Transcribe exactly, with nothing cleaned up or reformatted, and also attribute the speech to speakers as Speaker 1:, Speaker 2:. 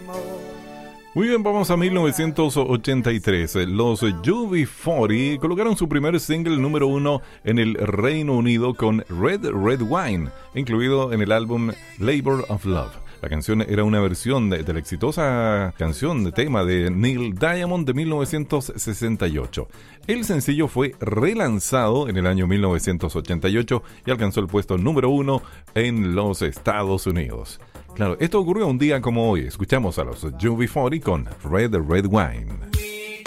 Speaker 1: Muy bien, vamos a mil novecientos ochenta y tres. Los U B cuarenta colocaron su primer single número uno en el Reino Unido con Red Red Wine, incluido en el álbum Labour of Love. La canción era una versión de, de la exitosa canción de tema de Neil Diamond de mil novecientos sesenta y ocho. El sencillo fue relanzado en el año mil novecientos ochenta y ocho y alcanzó el puesto número uno en los Estados Unidos. Claro, esto ocurrió un día como hoy. Escuchamos a los U B cuarenta con Red Red Wine.